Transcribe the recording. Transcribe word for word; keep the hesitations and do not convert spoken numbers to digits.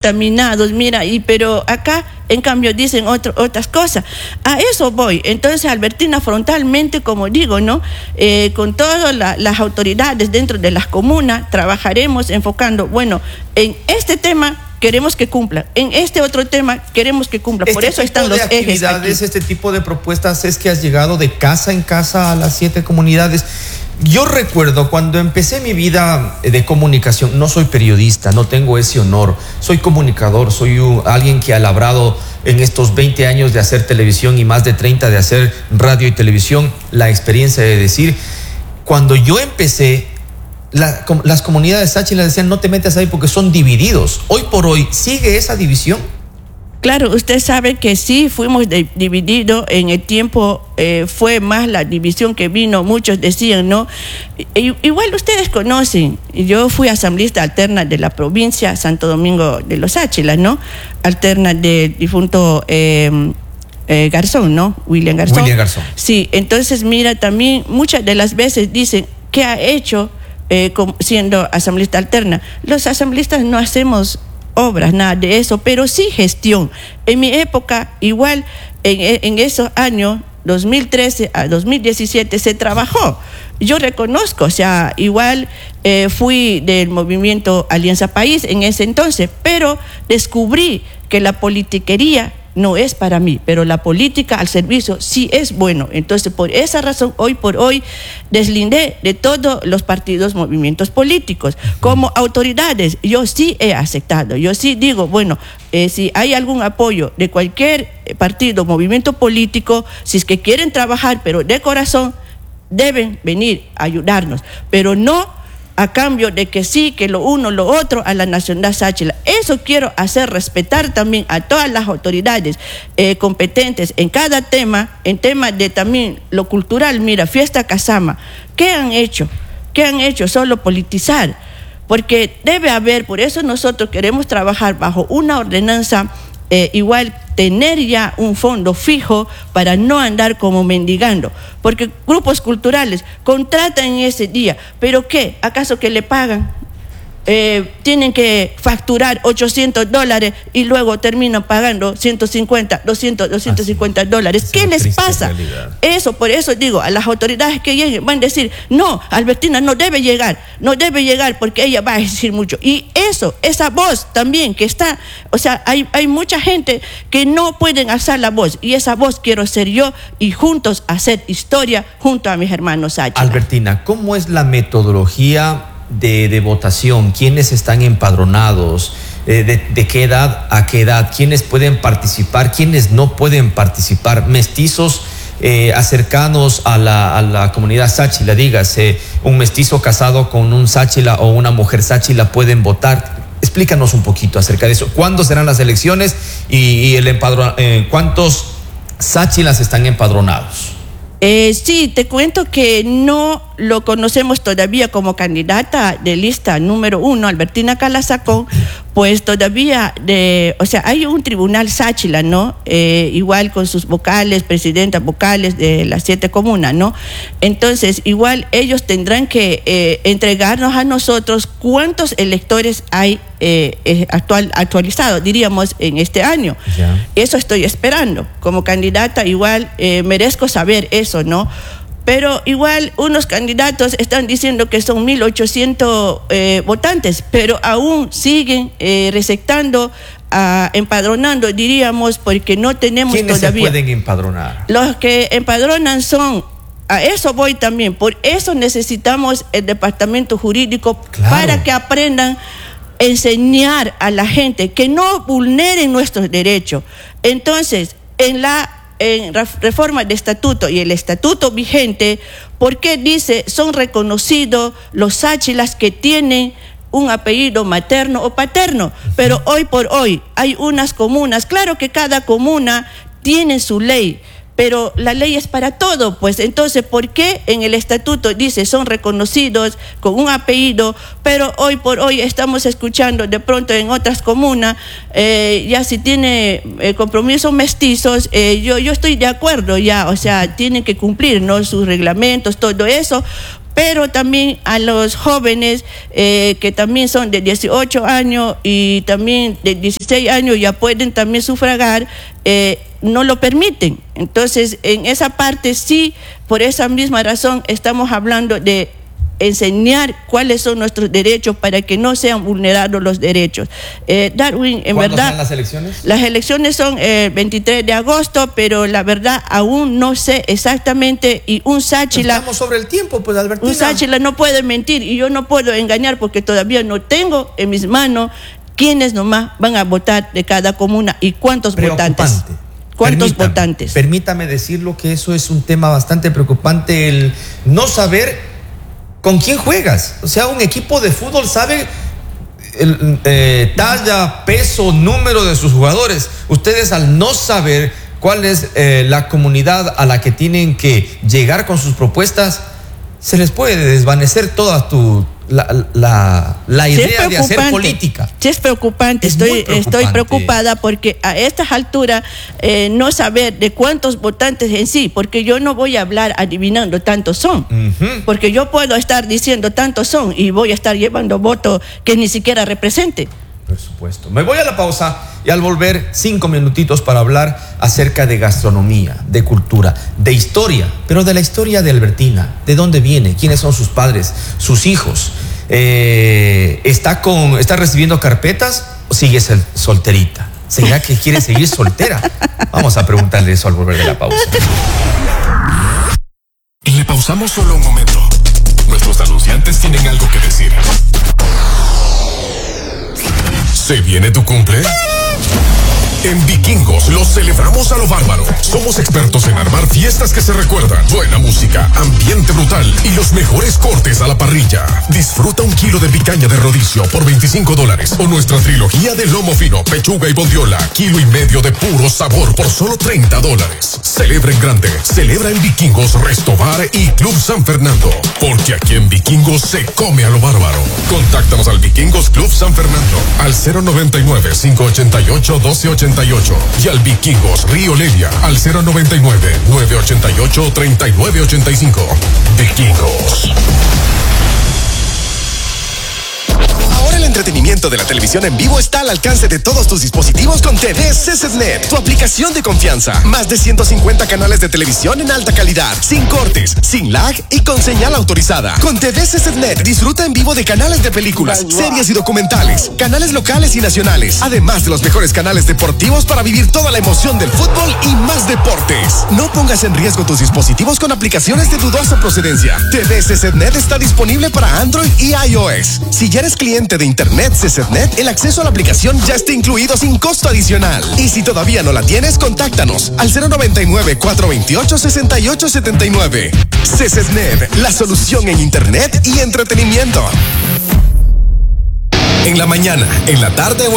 contaminados, mira, y pero acá en cambio dicen otro, otras cosas. A eso voy. Entonces, Albertina, frontalmente, como digo, ¿no? Eh, con todas la, las autoridades dentro de las comunas, trabajaremos enfocando, bueno, en este tema queremos que cumpla, en este otro tema queremos que cumpla. Por eso están los ejes aquí. Este tipo de propuestas es que has llegado de casa en casa a las siete comunidades. Yo recuerdo cuando empecé mi vida de comunicación, no soy periodista, no tengo ese honor, soy comunicador, soy un, alguien que ha labrado en estos veinte años de hacer televisión y más de treinta de hacer radio y televisión, la experiencia de decir, cuando yo empecé, la, las comunidades sáchilas decían no te metas ahí porque son divididos. Hoy por hoy, ¿sigue esa división? Claro, usted sabe que sí fuimos de, divididos en el tiempo, eh, fue más la división que vino, muchos decían, ¿no? I, igual ustedes conocen, yo fui asambleísta alterna de la provincia Santo Domingo de los Sáchilas, ¿no? Alterna del difunto eh, eh, Garzón, ¿no? William Garzón. William Garzón. Sí, entonces mira, también muchas de las veces dicen, ¿qué ha hecho eh, como, siendo asambleísta alterna? Los asambleístas no hacemos obras, nada de eso, pero sí gestión. En mi época, igual, en, en esos años, dos mil trece a dos mil diecisiete, se trabajó. Yo reconozco, o sea, igual eh, fui del movimiento Alianza País en ese entonces, pero descubrí que la politiquería no es para mí, pero la política al servicio sí es bueno. Entonces, por esa razón, hoy por hoy, deslindé de todos los partidos, movimientos políticos. Como autoridades, yo sí he aceptado, yo sí digo, bueno, eh, si hay algún apoyo de cualquier partido, movimiento político, si es que quieren trabajar, pero de corazón, deben venir a ayudarnos, pero no a cambio de que sí, que lo uno, lo otro, a la nacionalidad sáchila. Eso quiero hacer respetar también a todas las autoridades eh, competentes en cada tema, en temas de también lo cultural. Mira, Fiesta Casama, ¿qué han hecho? ¿Qué han hecho? Solo politizar. Porque debe haber, por eso nosotros queremos trabajar bajo una ordenanza, eh, igual tener ya un fondo fijo para no andar como mendigando, porque grupos culturales contratan en ese día, pero ¿qué? ¿Acaso que le pagan? Eh, tienen que facturar ochocientos dólares y luego terminan pagando ciento cincuenta, doscientos, doscientos cincuenta dólares. ¿Qué les pasa? Realidad. Eso, por eso digo, a las autoridades que lleguen van a decir, no, Albertina no debe llegar, no debe llegar porque ella va a decir mucho. Y eso, esa voz también que está, o sea, hay, hay mucha gente que no pueden alzar la voz y esa voz quiero ser yo y juntos hacer historia junto a mis hermanos Sáchila. Albertina, ¿cómo es la metodología De, de votación? ¿Quiénes están empadronados? Eh, de, ¿De qué edad a qué edad? ¿Quiénes pueden participar? ¿Quiénes no pueden participar? Mestizos eh, acercanos a la, a la comunidad sáchila, dígase, un mestizo casado con un sáchila o una mujer sáchila pueden votar. Explícanos un poquito acerca de eso. ¿Cuándo serán las elecciones y, y el empadron eh, cuántos sáchilas están empadronados? Eh, sí, te cuento que no lo conocemos todavía como candidata de lista número uno, Albertina Calasacón, pues todavía, de, o sea, hay un tribunal sáchila, ¿no? Eh, igual con sus vocales, presidentas vocales de las siete comunas, ¿no? Entonces, igual ellos tendrán que eh, entregarnos a nosotros cuántos electores hay eh, eh, actual, actualizados, diríamos, en este año. Ya. Eso estoy esperando. Como candidata, igual eh, merezco saber eso, ¿no? Pero igual unos candidatos están diciendo que son mil ochocientos eh, votantes, pero aún siguen eh, receptando, uh, empadronando, diríamos, porque no tenemos ¿Quiénes todavía. ¿Quiénes se pueden empadronar? Los que empadronan son, a eso voy también, por eso necesitamos el departamento jurídico, claro, para que aprendan a enseñar a la gente que no vulneren nuestros derechos. Entonces, en la en reforma de estatuto y el estatuto vigente, porque dice son reconocidos los sáchilas que tienen un apellido materno o paterno, pero hoy por hoy hay unas comunas, claro que cada comuna tiene su ley, pero la ley es para todo, pues entonces, ¿por qué en el estatuto dice son reconocidos con un apellido, pero hoy por hoy estamos escuchando de pronto en otras comunas, eh, ya si tiene eh, compromisos mestizos, eh, yo, yo estoy de acuerdo ya, o sea, tienen que cumplir, ¿no?, sus reglamentos, todo eso, pero también a los jóvenes eh, que también son de dieciocho años y también de dieciséis años ya pueden también sufragar, eh, no lo permiten. Entonces, en esa parte sí, por esa misma razón estamos hablando de enseñar cuáles son nuestros derechos para que no sean vulnerados los derechos. Eh, Darwin, en ¿Cuándo verdad, son las elecciones? Las elecciones son el veintitrés de agosto, pero la verdad aún no sé exactamente, y un Sáchila... Estamos sobre el tiempo, pues, Albertina. Un Sáchila no puede mentir y yo no puedo engañar porque todavía no tengo en mis manos quiénes nomás van a votar de cada comuna y cuántos votantes. ¿Cuántos permítame, votantes? Permítame decirlo que eso es un tema bastante preocupante, el no saber con quién juegas. O sea, un equipo de fútbol sabe el, eh, talla, peso, número de sus jugadores. Ustedes, al no saber cuál es eh, la comunidad a la que tienen que llegar con sus propuestas, se les puede desvanecer toda tu la, la, la idea sí, de hacer política. Sí, es preocupante. Es estoy, muy preocupante. estoy preocupada porque a estas alturas eh, no saber de cuántos votantes en sí, porque yo no voy a hablar adivinando tantos son, uh-huh. porque yo puedo estar diciendo tantos son y voy a estar llevando votos que ni siquiera represente. Por supuesto. Me voy a la pausa y al volver, cinco minutitos para hablar acerca de gastronomía, de cultura, de historia, pero de la historia de Albertina. ¿De dónde viene? ¿Quiénes son sus padres? ¿Sus hijos? Eh, ¿está, con, ¿Está recibiendo carpetas o sigue solterita? ¿Será que quiere seguir soltera? Vamos a preguntarle eso al volver de la pausa. Le pausamos solo un momento. Nuestros anunciantes tienen algo que decir. ¿Se viene tu cumple? En Vikingos lo celebramos a lo bárbaro. Somos expertos en armar fiestas que se recuerdan. Buena música, ambiente brutal y los mejores cortes a la parrilla. Disfruta un kilo de picaña de rodicio por veinticinco dólares o nuestra trilogía de lomo fino, pechuga y bondiola, kilo y medio de puro sabor por solo treinta dólares. Celebra en grande. Celebra en Vikingos, Restobar y Club San Fernando. Porque aquí en Vikingos se come a lo bárbaro. Contáctanos al Vikingos Club San Fernando al cero noventa y nueve, cinco ochenta y ocho, doce ochenta y ocho y al Vikingos Río Lelia al cero noventa y nueve, nueve ochenta y ocho, treinta y nueve ochenta y cinco. Vikingos. Ahora el entretenimiento de la televisión en vivo está al alcance de todos tus dispositivos con T V C Z Net, tu aplicación de confianza. Más de ciento cincuenta canales de televisión en alta calidad, sin cortes, sin lag y con señal autorizada. Con T V C Z Net disfruta en vivo de canales de películas, series y documentales, canales locales y nacionales, además de los mejores canales deportivos para vivir toda la emoción del fútbol y más deportes. No pongas en riesgo tus dispositivos con aplicaciones de dudosa procedencia. T V C Z Net está disponible para Android y iOS. Si ya eres cliente de Internet C Z Net, el acceso a la aplicación ya está incluido sin costo adicional. Y si todavía no la tienes, contáctanos al cero noventa y nueve, cuatro veintiocho, sesenta y ocho setenta y nueve. C Z Net, la solución en Internet y entretenimiento. En la mañana, en la tarde o en